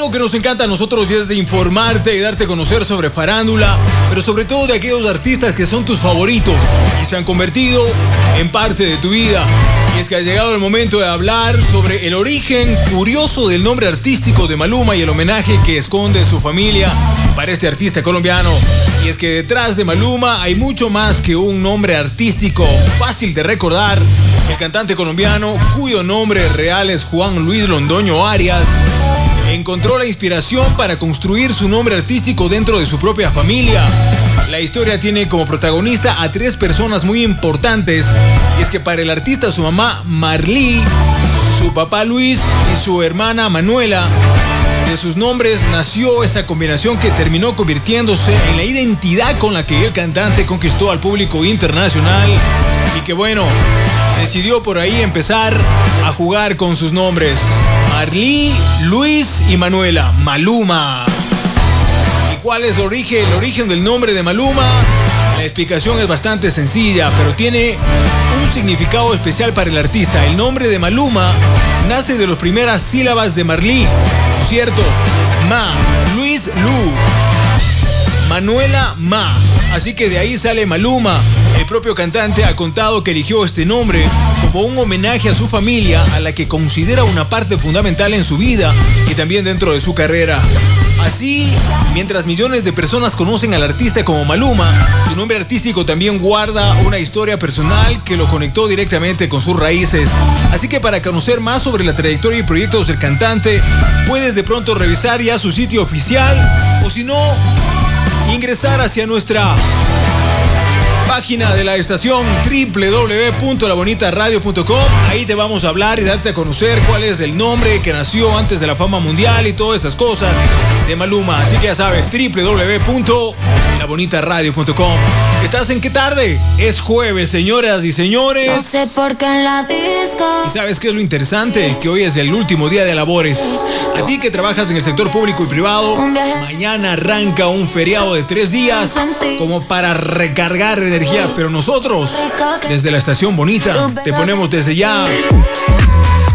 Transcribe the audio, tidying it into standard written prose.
algo que nos encanta a nosotros y es de informarte y darte a conocer sobre farándula, pero sobre todo de aquellos artistas que son tus favoritos y se han convertido en parte de tu vida. Y es que ha llegado el momento de hablar sobre el origen curioso del nombre artístico de Maluma y el homenaje que esconde su familia para este artista colombiano. Y es que detrás de Maluma hay mucho más que un nombre artístico fácil de recordar. El cantante colombiano, cuyo nombre real es Juan Luis Londoño Arias, encontró la inspiración para construir su nombre artístico dentro de su propia familia. La historia tiene como protagonista a 3 personas muy importantes, y es que para el artista su mamá Marlí, su papá Luis y su hermana Manuela. De sus nombres nació esa combinación que terminó convirtiéndose en la identidad con la que el cantante conquistó al público internacional y que bueno, decidió por ahí empezar a jugar con sus nombres. Marlí, Luis y Manuela. Maluma. ¿Y cuál es el origen del nombre de Maluma? La explicación es bastante sencilla, pero tiene un significado especial para el artista. El nombre de Maluma nace de las primeras sílabas de Marlí, ¿no es cierto? Ma, Luis, Lu, Manuela, Ma. Así que de ahí sale Maluma. El propio cantante ha contado que eligió este nombre como un homenaje a su familia, a la que considera una parte fundamental en su vida y también dentro de su carrera. Así, mientras millones de personas conocen al artista como Maluma, su nombre artístico también guarda una historia personal que lo conectó directamente con sus raíces. Así que para conocer más sobre la trayectoria y proyectos del cantante, puedes de pronto revisar ya su sitio oficial o si no, ingresar hacia nuestra página de la estación www.labonitaradio.com. Ahí te vamos a hablar y darte a conocer cuál es el nombre que nació antes de la fama mundial y todas esas cosas de Maluma. Así que ya sabes, www.labonitaradio.com. ¿Estás en qué tarde? Es jueves, señoras y señores. No sé por qué en la disco. ¿Y sabes qué es lo interesante? Que hoy es el último día de labores. A ti que trabajas en el sector público y privado, mañana arranca un feriado de 3 días como para recargar energías, pero nosotros, desde la estación bonita, te ponemos desde ya